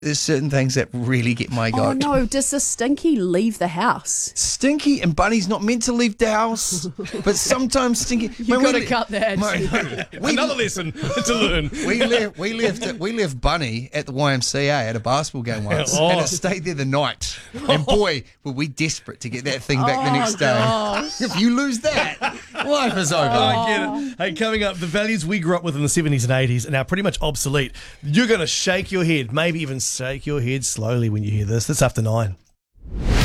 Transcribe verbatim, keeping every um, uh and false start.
there's certain things that really get my goat. Oh no, does the Stinky leave the house? Stinky and Bunny's not meant to leave the house, but sometimes Stinky. You Man, got to we- cut that. Man, we, Another lesson to learn. we left. We left. We left Bunny at the Y M C A at a basketball game once, Oh. and it stayed there the night. And boy, were we desperate to get that thing back the Oh, next day. gosh. If you lose that, life is over. I get it. Hey, coming up, the values we grew up with in the seventies and eighties are now pretty much obsolete. You're going to shake your head, maybe even shake your head slowly when you hear this. That's after nine.